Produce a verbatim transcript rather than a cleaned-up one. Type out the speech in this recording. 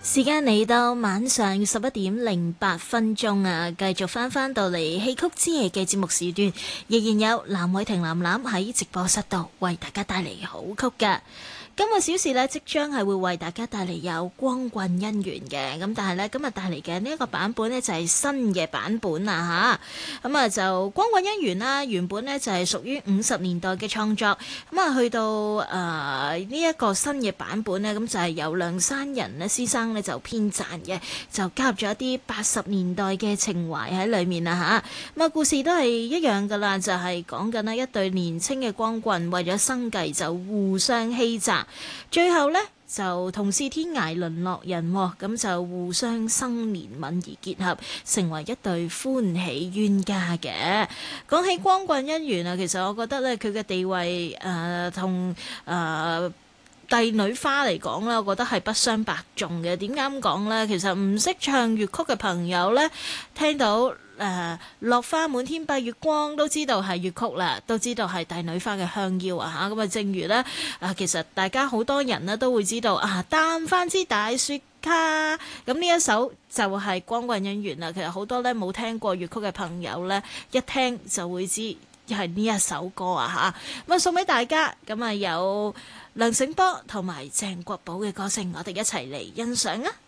時間嚟到晚上十一點零八分鐘啊，繼續翻翻到嚟戲曲之夜嘅節目時段，仍然有藍偉霆藍藍喺直播室度為大家帶嚟好曲㗎。今個小時咧，即將係會為大家帶嚟有光棍姻緣嘅，咁但係咧今日帶嚟嘅呢一個版本呢，就係新嘅版本啊吓，咁啊就光棍姻緣啦，原本呢，就係屬於五十年代嘅創作，咁啊去到誒呢一個新嘅版本呢，咁就係由梁山人呢先生呢就編撰嘅，就加入咗一啲八十年代嘅情懷喺裏面啊吓，咁啊故事都係一樣噶啦，就係講緊呢一對年青嘅光棍為咗生計就互相欺詐。最後呢，就同是天涯淪落人，咁就互相生憐憫而結合，成為一對歡喜冤家嘅。講起光棍姻緣啊，其實我覺得咧佢嘅地位誒同誒帝女花嚟講咧，我覺得係不相伯仲嘅。點解咁講呢？其實唔識唱粵曲嘅朋友呢，聽到誒、呃、落花滿天蔽月光都知道係粵曲啦，都知道係帝女花嘅香腰啊嚇。咁啊，正如呢，啊，其實大家好多人呢都會知道啊，擔翻支大雪卡，咁呢一首就係光棍姻緣啦。其實好多呢冇聽過粵曲嘅朋友呢，一聽就會知係呢一首歌啊嚇。咁啊送俾大家，咁啊有梁醒波同埋鄭國寶嘅歌聲，我哋一齊嚟欣賞啊！